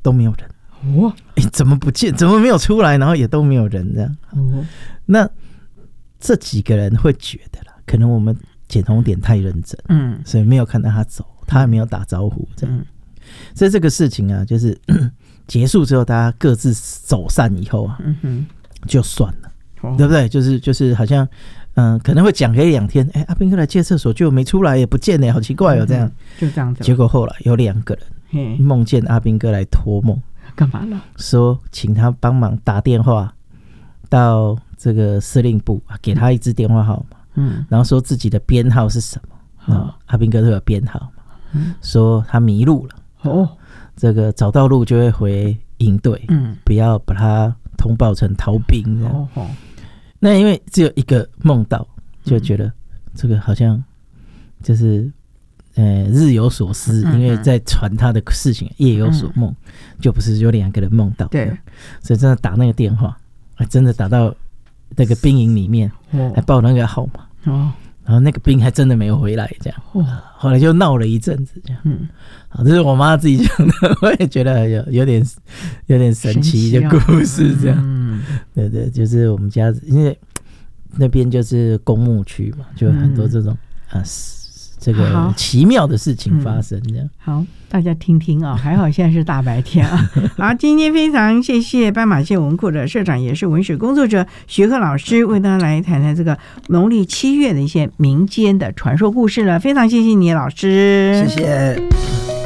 都没有人。怎么不见？怎么没有出来？然后也都没有人这样。那这几个人会觉得啦，可能我们捡红点太认真，所以没有看到他走，他也没有打招呼这样。所以这个事情啊，就是结束之后，大家各自走散以后啊，就算了，对不对？就是好像可能会讲个1-2天，阿兵哥来借厕所就没出来，也不见了，好奇怪哦，这样就这样子。 结果后来有2个人梦见阿兵哥来托梦。 干嘛了？ 说请他帮忙打电话到这个司令部，给他一支电话号码，然后说自己的编号是什么，阿兵哥都有编号嘛，说他迷路了，这个找到路就会回营队，不要把他通报成逃兵这样。那因为只有一个梦到，就觉得这个好像就是日有所思，因为在传他的事情，夜有所梦，就不是有2个人梦到，对，所以真的打那个电话，还真的打到那个兵营里面，还报那个号码，然后那个兵还真的没有回来，这样，后来就闹了一阵子，这样，好，这是我妈自己讲的，我也觉得有点神奇的故事，这样，对对，就是我们家，因为那边就是公墓区嘛，就很多这种这个奇妙的事情发生，这样好，大家听听啊，还好现在是大白天啊。好，今天非常谢谢斑马线文库的社长，也是文史工作者徐鹤老师，为大家来谈谈这个农历7月的一些民间的传说故事了。非常谢谢你，老师， 谢谢。